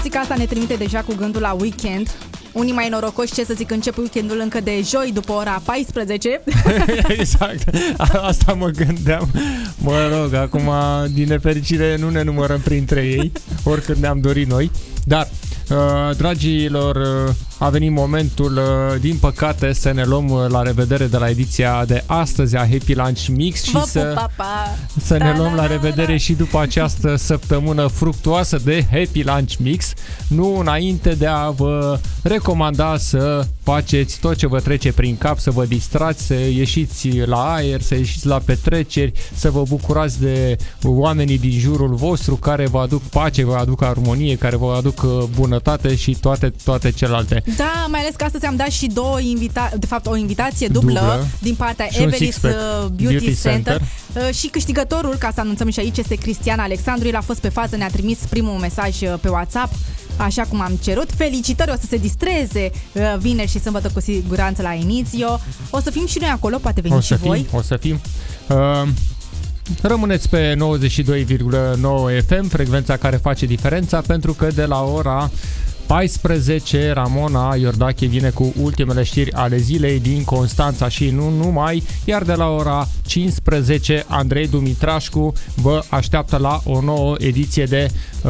Zic, asta ne trimite deja cu gândul la weekend. Unii mai norocoși, ce să zic, încep weekendul încă de joi după ora 14. Exact, asta mă gândeam. Mă rog, acum din nefericire nu ne numărăm printre ei, oricând ne-am dorit noi. Dar, dragilor, a venit momentul, din păcate, să ne luăm la revedere de la ediția de astăzi a Happy Lunch Mix și să ne luăm la revedere și după această săptămână fructuoasă de Happy Lunch Mix, nu înainte de a vă recomanda să faceți tot ce vă trece prin cap, să vă distrați, să ieșiți la aer, să ieșiți la petreceri, să vă bucurați de oamenii din jurul vostru care vă aduc pace, vă aduc armonie, care vă aduc bunătate și toate celelalte. Da, mai ales că astăzi am dat și o invitație dublă din partea Evelis Beauty Center. Și câștigătorul, ca să anunțăm și aici, este Cristian Alexandru. El a fost pe față, ne-a trimis primul mesaj pe WhatsApp, așa cum am cerut. Felicitări, o să se distreze vineri și sâmbătă cu siguranță la Inizio. O să fim și noi acolo, poate veniți și voi. O să fim. Rămâneți pe 92,9 FM, frecvența care face diferența, pentru că de la ora 14 Ramona Iordache vine cu ultimele știri ale zilei din Constanța și nu numai, iar de la ora 15 Andrei Dumitrașcu vă așteaptă la o nouă ediție de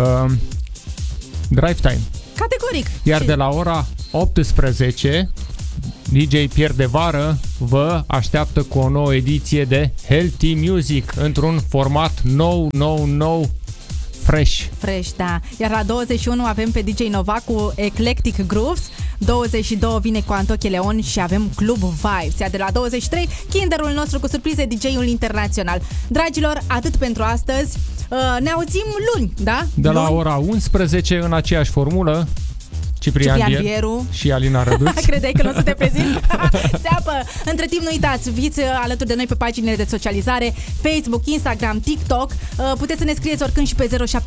Drive Time. Categoric! Iar de la ora 18 DJ Pierre de Vară vă așteaptă cu o nouă ediție de Healthy Music într-un format nou, fresh, da. Iar la 21 avem pe DJ Nova cu Eclectic Grooves, 22 vine cu Antoche Leon și avem Club Vibes. Iar de la 23, Kinderul nostru cu surprize, DJ-ul internațional. Dragilor, atât pentru astăzi. Ne auzim luni, da? De la ora 11 în aceeași formulă. Ciprian Bieru și Alina Răduț. Credeai că nu o să te prezint? Țeapă! Între timp nu uitați, fiți alături de noi pe paginile de socializare, Facebook, Instagram, TikTok. Puteți să ne scrieți oricând și pe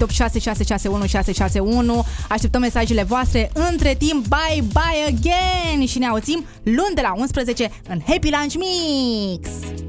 0786661661. Așteptăm mesajele voastre. Între timp, bye again! Și ne auzim luni de la 11 în Happy Lunch Mix!